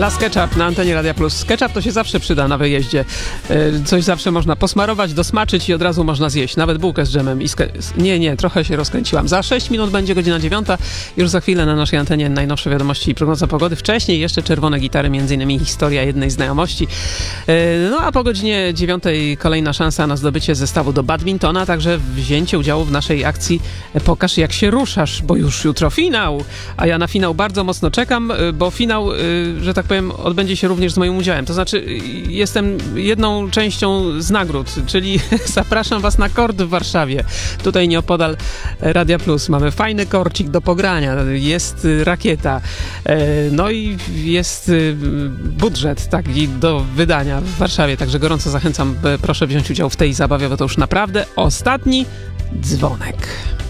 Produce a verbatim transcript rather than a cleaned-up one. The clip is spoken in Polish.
Las Ketchup na antenie Radia Plus. Ketchup to się zawsze przyda na wyjeździe. Coś zawsze można posmarować, dosmaczyć i od razu można zjeść. Nawet bułkę z dżemem. I ske... Nie, nie, trochę się rozkręciłam. Za sześć minut będzie godzina dziewiąta. Już za chwilę na naszej antenie najnowsze wiadomości i prognoza pogody. Wcześniej jeszcze czerwone gitary, między innymi historia jednej znajomości. No a po godzinie dziewiątej kolejna szansa na zdobycie zestawu do badmintona, także wzięcie udziału w naszej akcji Pokaż jak się ruszasz, bo już jutro finał. A ja na finał bardzo mocno czekam, bo finał, że tak powiem, odbędzie się również z moim udziałem. To znaczy, jestem jedną częścią z nagród, czyli zapraszam was na kort w Warszawie. Tutaj nieopodal Radia Plus. Mamy fajny korcik do pogrania, jest rakieta, no i jest budżet taki do wydania w Warszawie, także gorąco zachęcam, proszę wziąć udział w tej zabawie, bo to już naprawdę ostatni dzwonek.